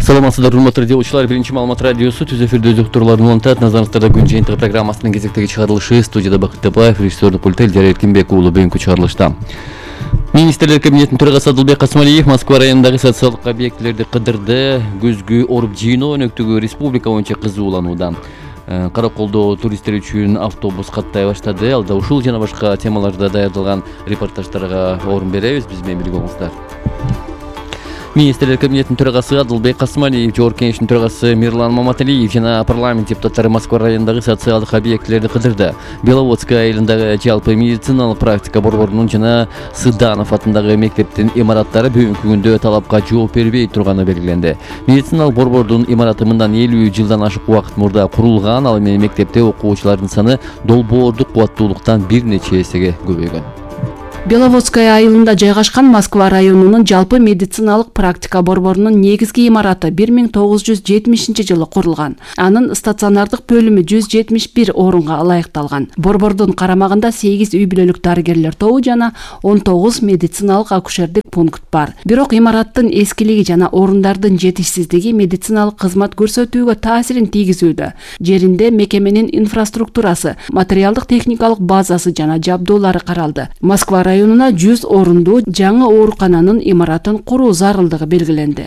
Саламатсыздар, урматтуу радиочулар. Биринчи маалымат радиосу түз эфирде өзөктүрлөрүн улантат. Назарыңыздарда күн жыйынтыгы программасынын кезектеги чыгарылышы. Студияда Бакыт Тапаев, режиссердик пульте Элдер Эркинбек уулу. Бүгүнкү чыгарылышта Министрлер кабинетинин төрагасы Адылбек Касымалиев Москва районундагы социалдык объектилерди кыдырды. Күзгү оруп жыйноо өнөктүгү республика боюнча кызууланууда. Караколдо туристтер үчүн автобус каттай баштады. Алда ушул жана башка темаларда даярдалган репортаждарга орун беребиз. Биз менен бирге болуңуздар. Министрлер кабинетинин төрагасы Адылбек Касымалиев, Жогорку кеңештин төрагасы Мирлан Маматалиев жана парламент депутаттары Москва районундагы социалдык объектилерди кыдырды. Беловодская айылындагы жалпы медициналык практика борборунун жана Сыданов атындагы мектептин имараттары бүгүнкү күндө талапка жооп бербей турганы белгиленди. Медициналык борбордун имараты мындан 50 жылдан ашык убакыт мурда курулган, ал эми мектепте окуучулардын саны долбоордук кубаттуулуктан бир нече эсеге көбөйгөн. Беловодская айылында жайгашкан Москва районунун жалпы медициналык практика борборунун негизги имараты 1970-жылы курулган. Анын стационардык бөлүмү 171 орунга ылайыкталган. Борбордун карамагында 8 үй бүлөлүк дарыгерлер тобу жана 19 медициналык акушердик пункт бар. Бирок имараттын эскилиги жана орундардын жетишсиздиги медициналык кызмат көрсөтүүгө таасирин тийгизүүдө. Жеринде мекеменин инфраструктурасы, материалдык техникалык базасы жана жабдуулары каралды. Москва районуна 100 орунду жаңы оорукананын имаратын куруу зарылдыгы белгиленди.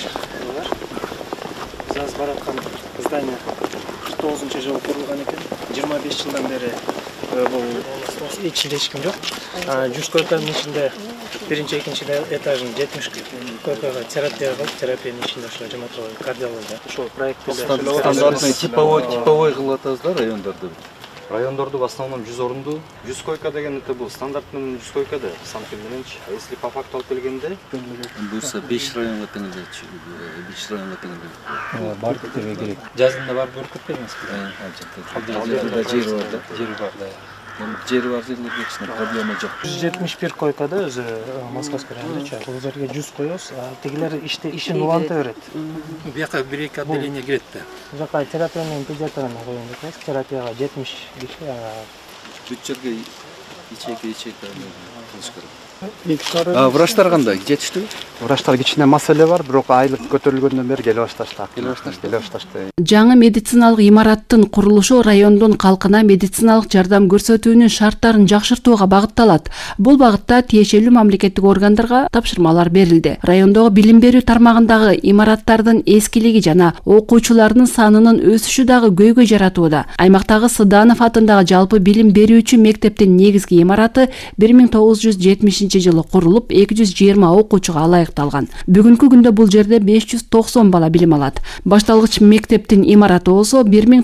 Биз бараткан здание 49-жылы курулган экен. 25 жылдан бери бул ичинде эч ким жок. 100 койканын ичинде биринчи, экинчи этажын 70 койкага терапиянын ичинде ошо жаматабай кардиология. Ошо проектте стандартный типовой кылып атасыздар райондорду. Райондорду в основном 100 орунду. 100 койка деген это бул стандарт менен 100 койкада санкы мененчи. А если по факту алып келгенде буюрса 5 районго теңелет. 5 районго теңелет. бар кетерге керек. Жазында барып көрүп кетпедиңизби? Жери бар да. Жери бар да. Жери бар жерлерге эч проблема жок. 171 койкада өзү Московский районунда бул жерге 100 коебуз. Тигилер ишин уланта берет. Бияка 1-2 отделение кирет да. Жака терапия менен педиатрияны коюн деп, терапияга 70 киши Бүт жерге ичеки кылыш керек. врачтар кандай жетиштүү? Врачтар кичине маселе бар, бирок айлык көтөрүлгөндөн бери келе башташты. Жаңы медициналык имараттын курулушу райондун калкына медициналык жардам көрсөтүүнүн шарттарын жакшыртууга багытталат. Бул багытта тиешелүү мамлекеттик органдарга тапшырмалар берилди. Райондогу билим берүү тармагындагы имараттардын эскилиги жана окуучулардын санынын өсүшү дагы көйгөй жаратууда. Аймактагы Сыданов атындагы жалпы билим берүүчү мектептин негизги имараты 1970-жылы курулуп 220 окуучуга ылайыкталган. Бүгүнкү күндө бул жерде 590 бала билим алат. Башталгыч мектептин имараты болсо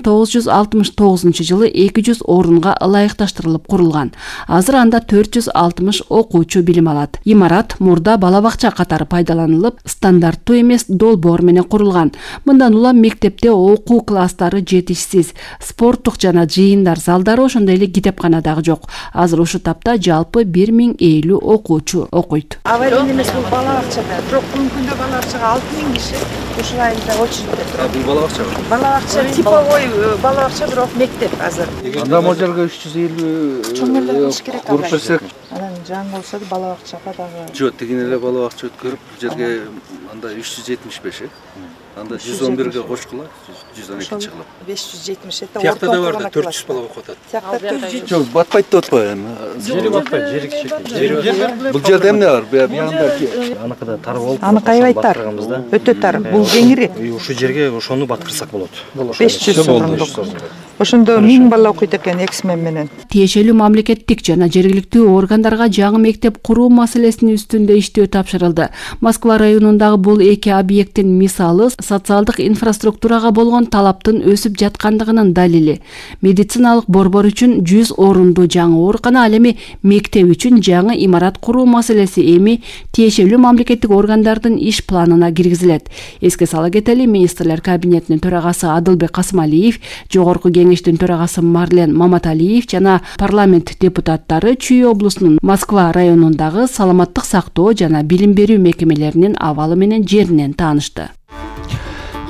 1969-жылы 200 орунга ылайыкташтырылып курулган. Азыр анда 460 окуучу билим алат. Имарат мурда бала бакча катары пайдаланылып, стандарттуу эмес долбоор менен курулган. Мындан улам мектепте окуу класстары жетишсиз, спорттук жана жыйындар залдары, ошондой эле китепкана дагы жок. Азыр ушул тапта жалпы 1050 окуучу окуйт. Авария эмес, бул бала бакчада. Бирок бүгүнкү күндө бала бакчага 6000 киши ушул айылда очередде турат. Бул бала бакча. Бала бакча типовой бала бакча, бирок мектеп азыр. Анда могу жерге 350 чоң эле кылыш керек ага. көрсөтсөк. Анан жаңы болсо да бала бакчага дагы. Жок, тигине эле бала бакча өткөрүп, бул жерге анда 375 Анда 111ге кошкула, 112 чыгылат. 570 Тиякта да бар да 400 бала окуп атат. Тиякта 400. Жок, батпайт деп атпайбы? жери батпайт, жери кичине. Бул жерде эмне бар? Буянда Аныкыда тар болуп, Аны кайбайттар. Өтө тар. Бул кеңири. Ушул жерге ошону баткырсак болот. 500 орындык. Ошондо 1000 бала окуйт экен эксмен менен. Тиешелүү мамлекеттик жана жергиликтүү органдарга жаңы мектеп куруу маселесинин үстүндө иштөө тапшырылды. Москва районундагы бул эки объекттин мисалы социалдык инфраструктурага болгон талаптын өсүп жаткандыгынын далили. Медициналык борбор үчүн 100 орунду жаңы оорукана, ал эми мектеп үчүн жаңы имарат куруу маселеси эми тиешелүү мамлекеттик органдардын иш планына киргизилет. Эске сала кетели, министрлер кабинетинин төрагасы Адылбек Касымалиев, Жогорку кеңештин төрагасы Мирлан Маматалиев жана парламент депутаттары Чүй облусунун Москва районундагы саламаттык сактоо жана билим берүү мекемелеринин абалы менен жеринен таанышты.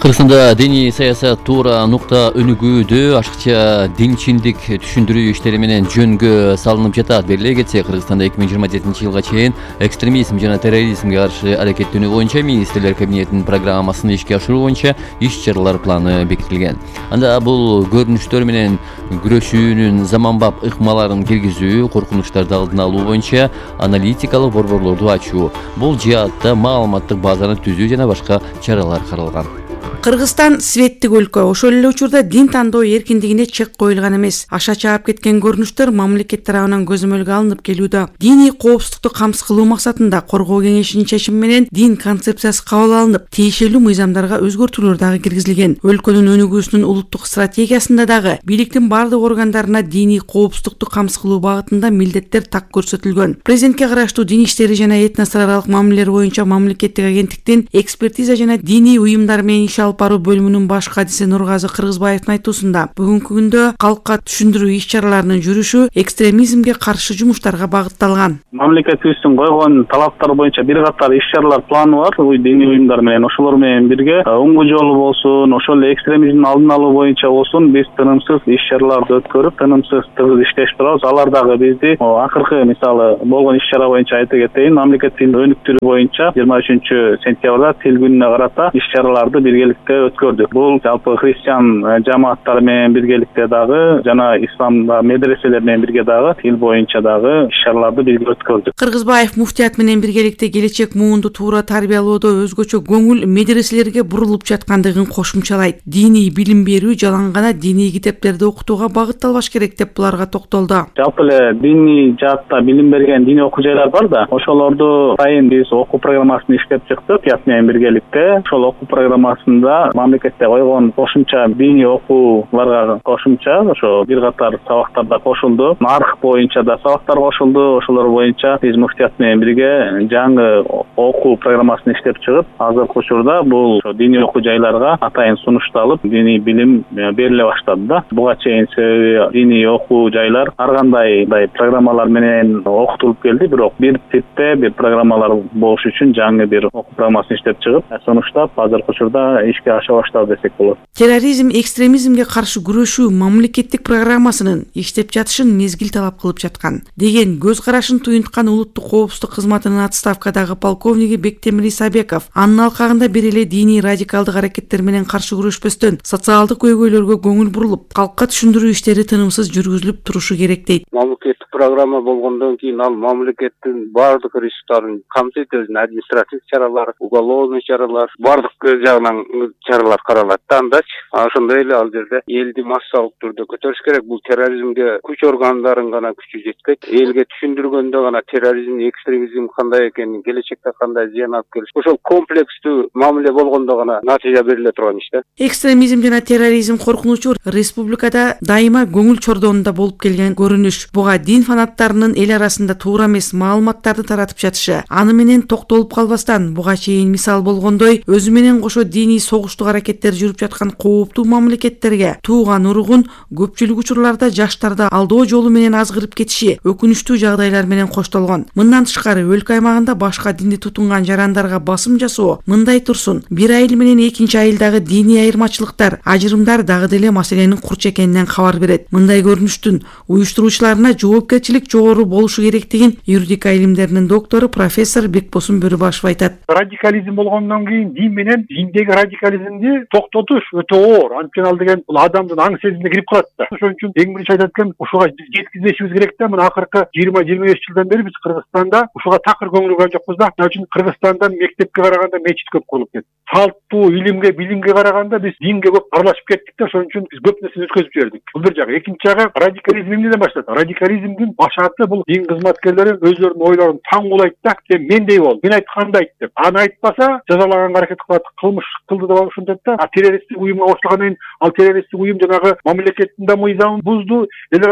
Кыргызстанда диний саясат туура нукта өнүгүүдө ашыкча динчиндик түшүндүрүү иштери менен жөнгө салынып жатат. Бериле кетсе, Кыргызстанда 2027-жылга чейин экстремизм жана терроризмге каршы аракеттенүү боюнча министрлер кабинетинин программасын ишке ашыруу боюнча иш-чаралар планы бекитилген. Анда бул көрүнүштөр менен күрөшүүнүн заманбап ыкмаларын киргизүү, коркунучтарды алдын алуу боюнча аналитикалык борборлорду ачуу, бул жаатта маалыматтык базаны түзүү жана башка чаралар каралган. Кыргызстан светтик өлкө, ошол эле учурда дин тандоо эркиндигине чек коюлган эмес. Аша чаап кеткен көрүнүштөр мамлекет тарабынан көзөмөлгө алынып келүүдө. Диний коопсуздукту камсыз кылуу максатында Коргоо кеңешинин чечими менен дин концепциясы кабыл алынып, тиешелүү мыйзамдарга өзгөртүүлөр дагы киргизилген. Өлкөнүн өнүгүүсүнүн улуттук стратегиясында дагы бийликтин бардык органдарына диний коопсуздукту камсыз кылуу багытында милдеттер так көрсөтүлгөн. Президентке караштуу дин иштери жана этносаралык мамилелер боюнча мамлекеттик агенттиктин экспертиза жана диний уюмдар менен иш алып баруу бөлүмүнүн баш кадиси Нургазы Кыргызбаевдин айтуусунда, бүгүнкү күндө калкка түшүндүрүү иш-чараларынын жүрүшү экстремизмге каршы жумуштарга багытталган. Мамлекетибиздин койгон талаптар боюнча бир катар иш-чаралар планы бар. Диний уюмдар менен, ошолор менен бирге оңгу жолу болсун, ошол эле экстремизмдин алдын алуу боюнча болсун, биз тынымсыз иш-чараларды өткөрүп, тынымсыз тыгыз иштешип турабыз. Алар дагы бизди акыркы мисалы болгон иш-чара боюнча айта кетейин. Мамлекет тилин өнүктүрүү боюнча 23-сентябрда тил күнүнө карата иш-чараларды биргеликте өткөрдүк. Бул жалпы христиан жамааттар менен биргеликте дагы жана ислам медреселер менен бирге дагы тил боюнча дагы иш-чараларды бирге өткөрдүк. Кыргызбаев муфтият менен биргеликте келечек муунду туура тарбиялоодо өзгөчө көңүл медреселерге бурулуп жаткандыгын кошумчалайт. Диний билим берүү жалаң гана диний китептерди окутууга багытталбаш керек деп буларга токтолду. Жалпы эле диний жаатта билим берген диний окуу жайлар бар да, ошолорду сайын биз окуу программасын иштеп чыктык ят менен биргеликте. Ошол окуу программасында мамлекетте койгон кошумча диний окууларга кошумча ошо бир катар сабактар да кошулду. Нарх боюнча да сабактар кошулду. Ошолор боюнча биз муфтият менен бирге жаңы окуу программасын иштеп чыгып, азыркы учурда бул диний окуу жайларга атайын сунушталып, диний билим бериле баштады да. Буга чейин себеби диний окуу жайлар ар кандай программалар менен окутулуп келди, бирок бир типте бир программалар болуш үчүн жаңы бир окуу программасын иштеп чыгып, сунуштап азыркы учурда ишке аша баштады десек болот. Терроризм, экстремизмге каршы күрөшүү мамлекеттик программасынын иштеп жатышын мезгил талап кылып жаткан деген көз карашын туюнткан улуттук коопсуздук кызматынын отставкадагы полковниги Бектемир Исабеков анын алкагында бир эле диний радикалдык аракеттер менен каршы күрөшпөстөн социалдык көйгөйлөргө көңүл бурулуп, калкка түшүндүрүү иштери тынымсыз жүргүзүлүп турушу керек дейт. Мамлекеттик программа болгондон кийин ал мамлекеттин бардык ресурстарын камтыйт, өзүнүн административдик чаралар, уголовный чаралар, бардык жагынан чаралар каралат да. Андачы ошондой эле ал жерде элди массалык түрдө көтөрүш керек. Бул терроризмге күч органдарын гана күчү жетпейт. Элге түшүндүргөндө гана терроризм, экстремизм кандай экенин, келечекте кандай зыян алып келиш, ошол комплекстүү мамиле болгондо гана натыйжа бериле турган иш да. Экстремизм жана терроризм коркунучу республикада дайыма көңүл чордонунда болуп келген көрүнүш. Буга дин фанаттарынын эл арасында туура эмес маалыматтарды таратып жатышы, аны менен токтолуп калбастан буга чейин мисал болгондой өзү менен кошо диний согуштук аракеттер жүрүп жаткан кооптуу мамлекеттерге тууган уругун көпчүлүк учурларда жаштарды алдоо жолу менен азгырып кетиши өкүнүчтүү жагдайлар менен коштолгон. Мындан тышкары өлкө аймагында башка динди тутунган жарандарга басым жасоо мындай турсун, бир айыл менен экинчи айылдагы диний айырмачылыктар, ажырымдар дагы деле маселенин курч экенинен кабар берет. Мындай көрүнүштүн уюштуруучуларына жоопкерчилик жогору болушу керектигин юридика илимдеринин доктору профессор Бекбосун Бөрүбашев айтат. Радикализм болгондон кийин дин менен диндеги радикализмди токтотуш өтө оор. Анткени ал деген бул адамдын аң сезимине кирип калат да. Ошон үчүн эң биринчи айтат экен, ушуга жеткизишибиз керек да. Мына акыркы 20-25 жылдан бери биз Кыргызстанда ушуга такыр көңүл бурган жокпуз да. Ал үчүн Кыргызстанда мектепке караганда мечит көп курулуп кетти. Салттуу илимге, билимге караганда биз динге көп аралашып кеттик да. Ошон үчүн биз көп нерсени өткөзүп жибердик. Бул бир жагы. Экинчи жагы радикализм эмнеден башталат? Радикализмдин башаты бул дин кызматкерлери өзлөрүнүн ойлорун таңгуулайт да. Сен мендей бол, мен айтканды айт деп. Аны айтпаса жазалаганга аракет кылат, кылмыш кылды деп ушинтет да. Террористтик уюмга кошулгандан кийин ал террористтик уюм жанагы мамлекеттин да мыйзамын бузду, эл аралык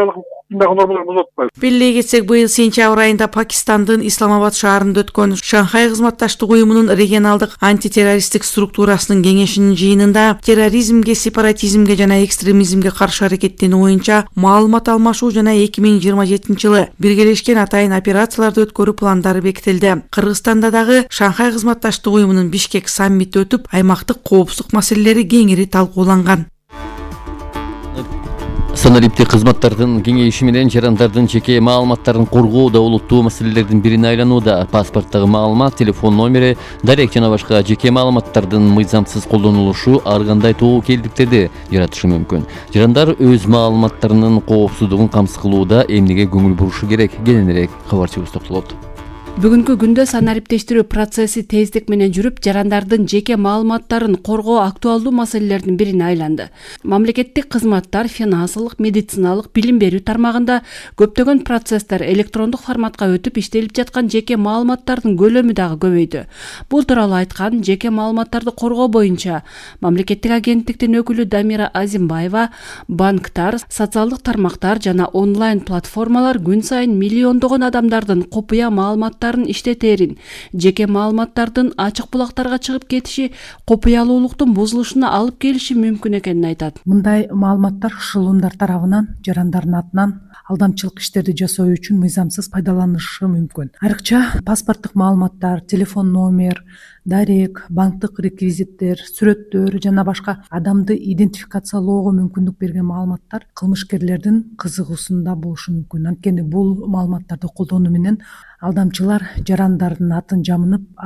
дагы нормаларын бузуп атпайбы. Белгилей кетсек, быйыл сентябрь айында Пакистандын Исламабад шаарында өткөн Шанхай кызматташтык уюмунун регионалдык антитеррористтик структурасынын кеңешинин жыйынында терроризмге, сепаратизмге жана экстремизмге каршы аракеттенүү боюнча маалымат алмашуу жана 2027-жылы биргелешкен атайын операцияларды өткөрүү пландары бекитилди. Кыргызстанда дагы Шанхай кызматташтык уюмунун Бишкек саммити өтүп, аймактык коопсуздук маселелери кеңири талкууланган. Санариптик кызматтардын кеңейиши менен жарандардын жеке маалыматтарын коргоо да олуттуу маселелердин бирине айланууда. Паспорттогу маалымат, телефон номери, дарек жана башка жеке маалыматтардын мыйзамсыз колдонулушу ар кандай тобокелдиктерди жаратышы мүмкүн. Жарандар өз маалыматтарынын коопсуздугун камсыз кылууда эмнеге көңүл бурушу керек? Кененирээк кабарчыбыз токтолот. Бүгүнкү күндө санариптештирүү процесси тездик менен жүрүп, жарандардын жеке маалыматтарын коргоо актуалдуу маселелердин бирине айланды. Мамлекеттик кызматтар, финансылык, медициналык, билим берүү тармагында көптөгөн процесстер электрондук форматка өтүп, иштелип жаткан жеке маалыматтардын көлөмү дагы көбөйдү. Бул тууралуу айткан жеке маалыматтарды коргоо боюнча мамлекеттик агенттиктин өкүлү Дамира Азимбаева, банктар, социалдык тармактар жана онлайн платформалар күн сайын миллиондогон адамдардын купуя маалыматтарын иштетерин, жеке маалыматтардын ачык булактарга чыгып кетиши купуялуулуктун бузулушуна алып келиши мүмкүн экенин айтат. Мындай маалыматтар шылымдар тарабынан жарандардын атынан алдамчылык иштерди жасоо үчүн мыйзамсыз пайдаланышы мүмкүн. Айрыкча паспорттук маалыматтар, телефон номер, дарек, банктык реквизиттер, сүрөттөр жана башка адамды идентификациялоого мүмкүндүк берген маалыматтар кылмышкерлердин кызыгуусунда болушу мүмкүн. Анткени бул маалыматтарды колдонуу менен алдамчылар жарандардын атын жамынып